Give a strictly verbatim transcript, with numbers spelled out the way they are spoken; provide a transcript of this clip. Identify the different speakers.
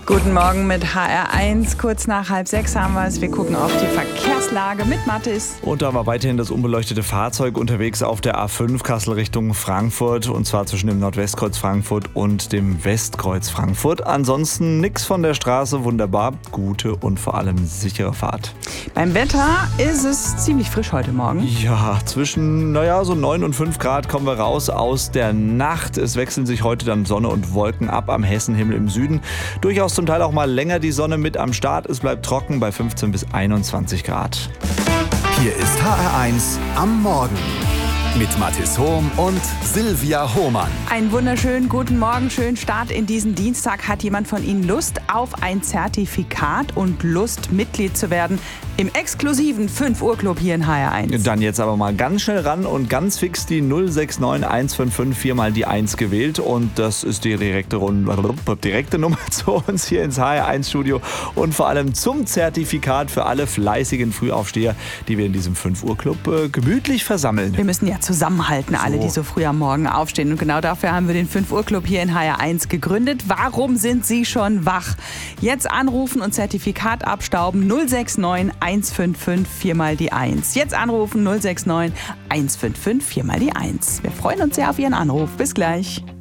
Speaker 1: Guten Morgen mit H R eins. Kurz nach halb sechs haben wir es. Wir gucken auf die Verkehrslage mit Mathis.
Speaker 2: Und da war weiterhin das unbeleuchtete Fahrzeug unterwegs auf der A fünf Kassel Richtung Frankfurt. Und zwar zwischen dem Nordwestkreuz Frankfurt und dem Westkreuz Frankfurt. Ansonsten nichts von der Straße. Wunderbar. Gute und vor allem sichere Fahrt.
Speaker 1: Beim Wetter ist es ziemlich frisch heute Morgen.
Speaker 2: Ja, zwischen, naja, so neun und fünf Grad kommen wir raus aus der Nacht. Es wechseln sich heute dann Sonne und Wolken ab am Hessenhimmel im Süden. Durchaus zum Teil auch mal länger die Sonne mit am Start. Es bleibt trocken bei fünfzehn bis einundzwanzig Grad.
Speaker 3: Hier ist H R eins am Morgen mit Mathis Hohm und Silvia Hohmann.
Speaker 1: Einen wunderschönen guten Morgen, schönen Start in diesen Dienstag. Hat jemand von Ihnen Lust auf ein Zertifikat und Lust, Mitglied zu werden im exklusiven fünf Uhr Club hier in H R eins?
Speaker 2: Dann jetzt aber mal ganz schnell ran und ganz fix die null sechs neun eins fünf fünf vier mal die eins gewählt. Und das ist die direkte, Runde, direkte Nummer zu uns hier ins H R eins Studio. Und vor allem zum Zertifikat für alle fleißigen Frühaufsteher, die wir in diesem fünf Uhr Club äh, gemütlich versammeln.
Speaker 1: Wir müssen ja zusammenhalten, alle,
Speaker 2: So.
Speaker 1: die so früh am Morgen aufstehen. Und genau dafür haben wir den fünf Uhr Club hier in H R eins gegründet. Warum sind Sie schon wach? Jetzt anrufen und Zertifikat abstauben. null sechs neun eins fünf fünf vier mal die eins. Jetzt anrufen null sechs neun eins fünf fünf vier mal die eins. Wir freuen uns sehr auf Ihren Anruf. Bis gleich.